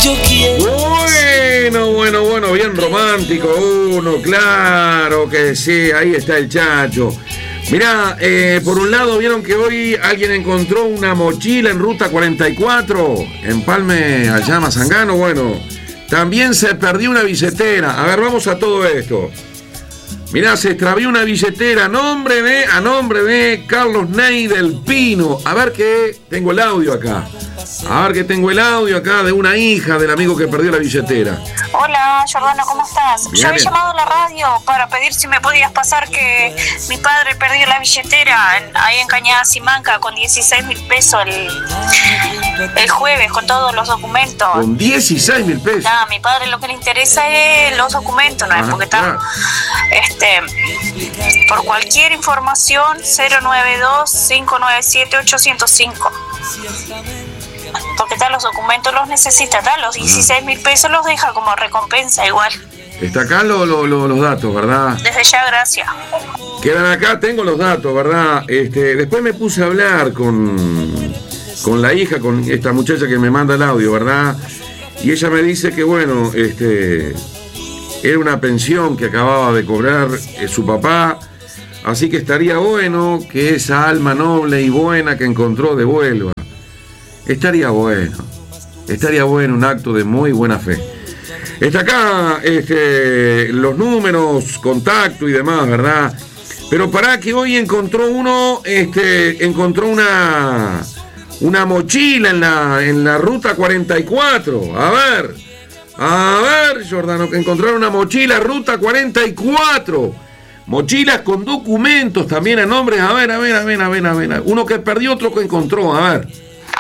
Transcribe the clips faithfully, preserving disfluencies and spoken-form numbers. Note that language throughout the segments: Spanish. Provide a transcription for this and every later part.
yo quiero. Bueno, bueno, bueno, bien romántico uno, claro que sí, ahí está el Chacho. Mirá, eh, por un lado vieron que hoy alguien encontró una mochila en Ruta cuarenta y cuatro, Empalme allá Mazangano. Bueno, también se perdió una billetera. A ver, vamos a todo esto. Mirá, se extravió una billetera a nombre de, a nombre de Carlos Ney del Pino. A ver que tengo el audio acá. A ver que tengo el audio acá de una hija del amigo que perdió la billetera. Hola, Jordano, ¿cómo estás? Bien, Yo había bien. llamado a la radio para pedir si me podías pasar que mi padre perdió la billetera en- ahí en Cañada Simanca con dieciséis mil pesos el, el jueves con todos los documentos. Con dieciséis mil pesos. Nada, a mi padre lo que le interesa es los documentos, ¿no? Ah, Es porque está, claro. este, por cualquier información, cero nueve dos, cinco nueve siete, ocho cero cinco. Porque tal, los documentos los necesita, tal, los dieciséis mil pesos los deja como recompensa igual. Está acá lo- lo- lo- los datos, ¿verdad? Desde ya, gracias. Quedan acá, tengo los datos, ¿verdad? Este, después me puse a hablar con, con la hija, con esta muchacha que me manda el audio, ¿verdad? Y ella me dice que, bueno, este, era una pensión que acababa de cobrar eh, su papá, así que estaría bueno que esa alma noble y buena que encontró devuelva. Estaría bueno, estaría bueno, un acto de muy buena fe. Está acá este, los números, contacto y demás, ¿verdad? Pero pará que hoy encontró uno, este, encontró una, una mochila en la, en la ruta cuarenta y cuatro. A ver, a ver, Jordano, que encontraron una mochila, ruta cuarenta y cuatro. Mochilas con documentos también a nombres. A ver, a ver, a ver, a ver, a ver. Uno que perdió, otro que encontró, a ver.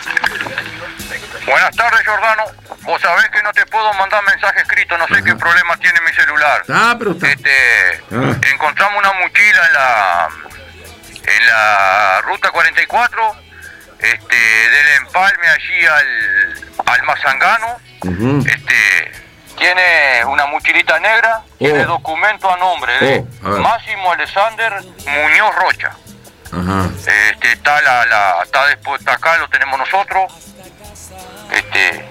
Buenas tardes, Jordano. Vos sabés que no te puedo mandar mensaje escrito, no sé Ajá. qué problema tiene mi celular. Ah, pero está. Este, Ah. encontramos una mochila en la en la ruta cuarenta y cuatro, este, del empalme allí al, al Mazangano. Ujú. Este, tiene una mochilita negra, tiene documento a nombre de Oh, a ver. Máximo Alexander Muñoz Rocha. Ajá. Este, está la, la, está después, está acá lo tenemos nosotros. Este,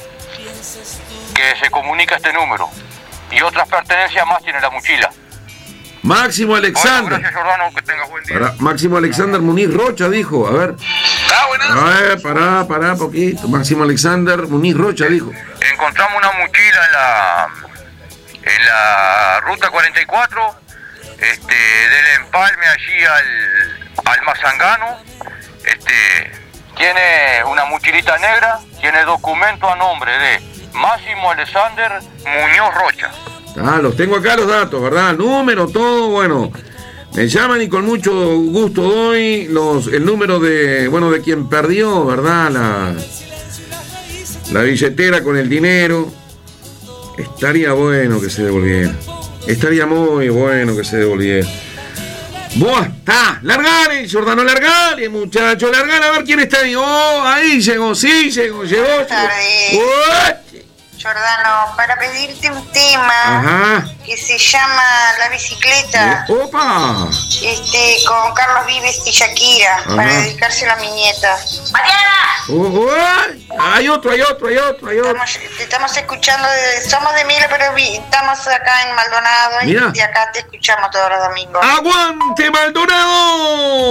que se comunica este número. Y otras pertenencias más tiene la mochila. Máximo Bueno, Alexander. gracias, Jordano, que tengas buen día. Pará, Máximo Alexander Muniz Rocha dijo, a ver. Ah, buenas. A ver, pará, pará, poquito. Máximo Alexander Muniz Rocha dijo. Encontramos una mochila en la en la ruta cuarenta y cuatro, este, del empalme allí al, al Mazangano. Este, tiene una mochilita negra, tiene documento a nombre de Máximo Alexander Muñoz Rocha. Ah, los tengo acá los datos, ¿verdad? Número, todo, bueno. Me llaman y con mucho gusto doy los, el número de, bueno, de quien perdió, ¿verdad? La, la billetera con el dinero. Estaría bueno que se devolviera. Estaría muy bueno que se devolviera. ¡Buah! ¡Está! ¡Largale, Jordano, largale, muchacho! ¡Largale a ver quién está ahí! ¡Oh! Ahí llegó, sí, llegó, llegó. Buenas tardes. llegó. ¡Oh! Jordano, para pedirte un tema Ajá. que se llama La Bicicleta, ¡Opa! este, con Carlos Vives y Shakira, Ajá. para dedicárselo a mi nieta. ¡Mariana! Oh, oh, hay otro, hay otro, hay otro, hay otro. Estamos, te estamos escuchando, de- somos de Milo, pero vi- estamos acá en Maldonado Mira. y de acá te escuchamos todos los domingos. ¡Aguante, Maldonado!